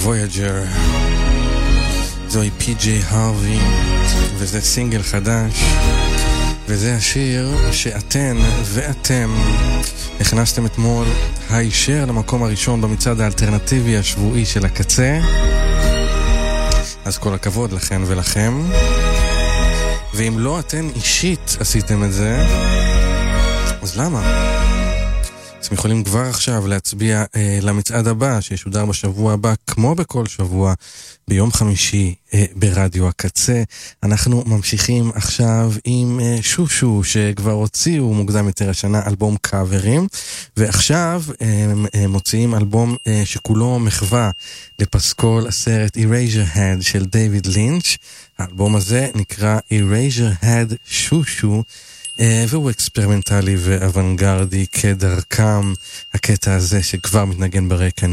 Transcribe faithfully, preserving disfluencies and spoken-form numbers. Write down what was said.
Voyager. זוהי פי ג'יי הרווי, וזה סינגל חדש, וזה השיר שאתן ואתם הכנסתם אתמול הישר למקום הראשון במצעד האלטרנטיבי השבועי של הקצה. אז כל הכבוד לכן ולכם. ואם לא אתן אישית עשיתם את זה, אז למה? אתם יכולים כבר עכשיו להצביע אה, למצעד הבא שישודר בשבוע הבא, כמו בכל שבוע, ביום חמישי אה, ברדיו הקצה. אנחנו ממשיכים עכשיו עם אה, שושו, שכבר הוציאו מוקדם יותר השנה אלבום קאברים, ועכשיו אה, אה, מוציאים אלבום אה, שכולו מחווה לפסקול הסרט Eraserhead של דיוויד לינץ'. האלבום הזה נקרא Eraserhead שושו, והוא אקספרימנטלי ואוונגרדי כדרכם. הקטע הזה שכבר מתנגן ברקע